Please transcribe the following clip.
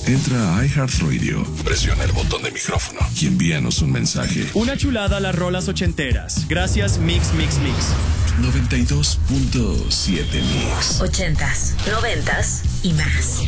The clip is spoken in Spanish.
Entra a iHeartRadio, presiona el botón de micrófono y envíanos un mensaje. Una chulada a las rolas ochenteras. Gracias, Mix, Mix, Mix. 92.7 Mix. 80s, 90s y más.